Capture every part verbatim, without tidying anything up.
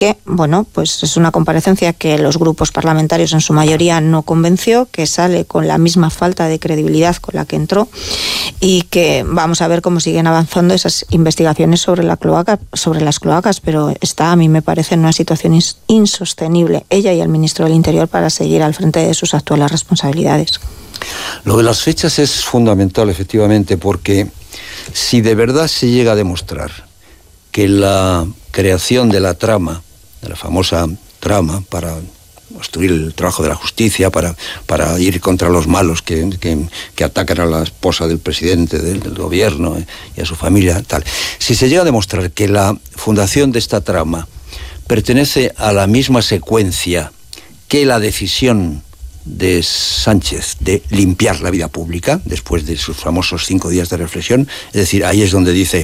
que, bueno, pues es una comparecencia que los grupos parlamentarios en su mayoría no convenció, que sale con la misma falta de credibilidad con la que entró y que vamos a ver cómo siguen avanzando esas investigaciones sobre la cloaca, sobre las cloacas, pero está, a mí me parece, en una situación ins- insostenible, ella y el ministro del Interior, para seguir al frente de sus actuales responsabilidades. Lo de las fechas es fundamental, efectivamente, porque si de verdad se llega a demostrar que la creación de la trama, de la famosa trama para obstruir el trabajo de la justicia, para, para ir contra los malos que, que, que atacan a la esposa del presidente del, del gobierno eh, y a su familia, tal. Si se llega a demostrar que la fundación de esta trama pertenece a la misma secuencia que la decisión de Sánchez de limpiar la vida pública después de sus famosos cinco días de reflexión, es decir, ahí es donde dice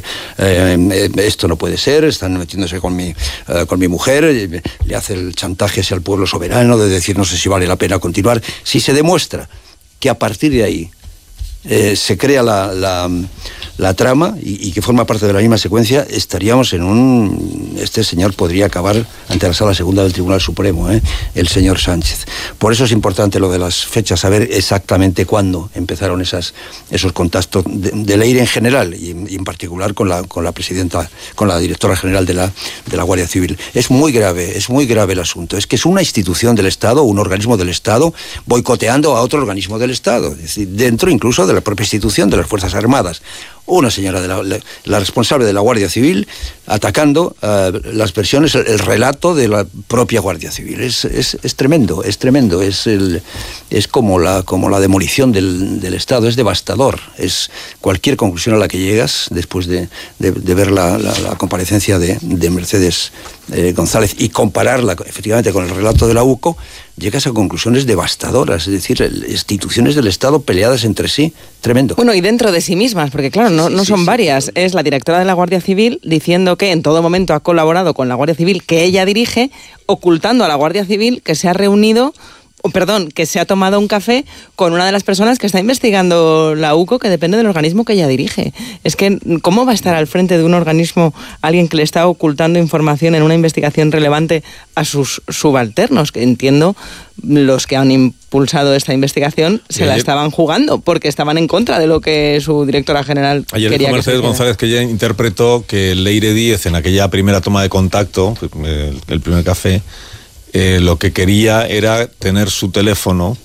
eh, esto no puede ser, están metiéndose con mi, eh, con mi mujer, eh, le hace el chantaje hacia el pueblo soberano de decir no sé si vale la pena continuar. Si se demuestra que a partir de ahí eh, se crea la, la, la trama y, y que forma parte de la misma secuencia, estaríamos en un... Este señor podría acabar ante la Sala Segunda del Tribunal Supremo, ¿eh? el señor Sánchez. Por eso es importante lo de las fechas, saber exactamente cuándo empezaron esas, esos contactos de, de Leire en general y, y en particular con la, con la presidenta, con la directora general de la, de la Guardia Civil. Es muy grave, es muy grave el asunto. Es que es una institución del Estado, un organismo del Estado, boicoteando a otro organismo del Estado, es decir, dentro incluso de la propia institución de las Fuerzas Armadas. Una señora, de la, la, la responsable de la Guardia Civil, atacando uh, las versiones, el, el relato de la propia Guardia Civil. Es, es, es tremendo, es tremendo. Es, el, es como, la, como la demolición del, del Estado, es devastador. Es cualquier conclusión a la que llegas después de, de, de ver la, la, la comparecencia de, de Mercedes eh, González y compararla efectivamente con el relato de la U C O, llegas a conclusiones devastadoras, es decir, instituciones del Estado peleadas entre sí, tremendo. Bueno, y dentro de sí mismas, porque claro, no, no son sí, sí, varias. Sí. Es la directora de la Guardia Civil diciendo que en todo momento ha colaborado con la Guardia Civil que ella dirige, ocultando a la Guardia Civil que se ha reunido, o perdón, que se ha tomado un café con una de las personas que está investigando la U C O, que depende del organismo que ella dirige. Es que, ¿cómo va a estar al frente de un organismo alguien que le está ocultando información en una investigación relevante a sus subalternos? Que entiendo, los que han impulsado esta investigación se ayer, la estaban jugando porque estaban en contra de lo que su directora general ayer quería. Ayer Mercedes González, que ella interpretó que Leire Díez, en aquella primera toma de contacto, el, el primer café, Eh, lo que quería era tener su teléfono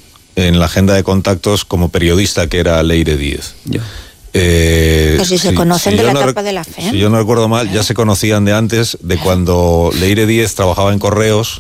en la agenda de contactos como periodista que era Leire Díez. Yeah. Eh, Pero si se si, conocen si de la no etapa rec- de la fe. Si yo no recuerdo mal, ya se conocían de antes, de cuando Leire Díez trabajaba en Correos,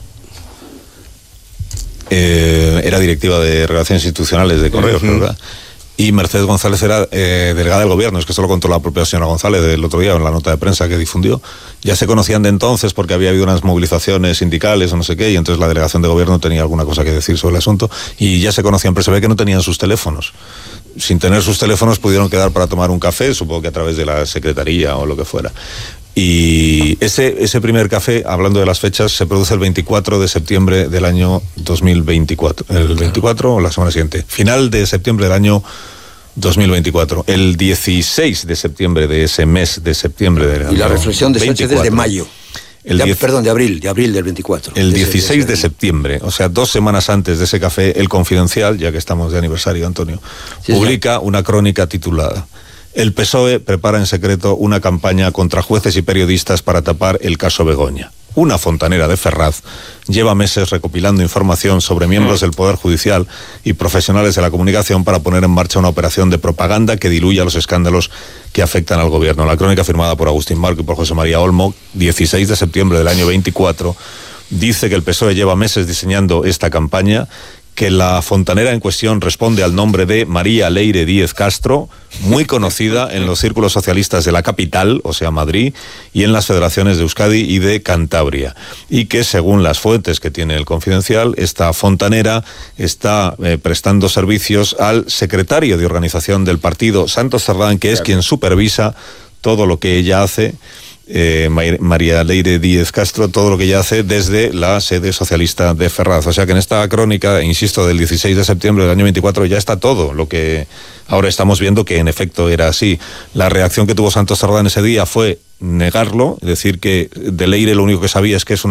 eh, era directiva de Relaciones Institucionales de Correos, uh-huh. ¿verdad? Y Mercedes González era eh, delegada del gobierno, es que eso lo contó la propia señora González el otro día en la nota de prensa que difundió. Ya se conocían de entonces porque había habido unas movilizaciones sindicales o no sé qué, y entonces la delegación de gobierno tenía alguna cosa que decir sobre el asunto, y ya se conocían, pero se ve que no tenían sus teléfonos. Sin tener sus teléfonos pudieron quedar para tomar un café, supongo que a través de la secretaría o lo que fuera. Y ese, ese primer café, hablando de las fechas, se produce el veinticuatro de septiembre del año dos mil veinticuatro. ¿El veinticuatro o la semana siguiente? Final de septiembre del año dos mil veinticuatro. El dieciséis de septiembre de ese mes de septiembre del año Y la reflexión de Sánchez es de mayo. El de, diez, perdón, de abril, de abril del veinticuatro. El dieciséis de septiembre, o sea, dos semanas antes de ese café, El Confidencial, ya que estamos de aniversario, Antonio, sí, publica sí. una crónica titulada El P S O E prepara en secreto una campaña contra jueces y periodistas para tapar el caso Begoña. Una fontanera de Ferraz lleva meses recopilando información sobre miembros del Poder Judicial y profesionales de la comunicación para poner en marcha una operación de propaganda que diluya los escándalos que afectan al gobierno. La crónica, firmada por Agustín Marco y por José María Olmo, dieciséis de septiembre del año veinticuatro, dice que el P S O E lleva meses diseñando esta campaña, que la fontanera en cuestión responde al nombre de María Leire Díez Castro, muy conocida en los círculos socialistas de la capital, o sea, Madrid, y en las federaciones de Euskadi y de Cantabria. Y que, según las fuentes que tiene El Confidencial, esta fontanera está eh, prestando servicios al secretario de organización del partido, Santos Cerdán, que es quien supervisa todo lo que ella hace. Eh, María Leire Díez Castro, todo lo que ella hace desde la sede socialista de Ferraz. O sea que en esta crónica, insisto, del dieciséis de septiembre del año veinticuatro ya está todo lo que ahora estamos viendo que en efecto era así. La reacción que tuvo Santos Cerdán ese día fue negarlo, decir que de Leire lo único que sabía es que es una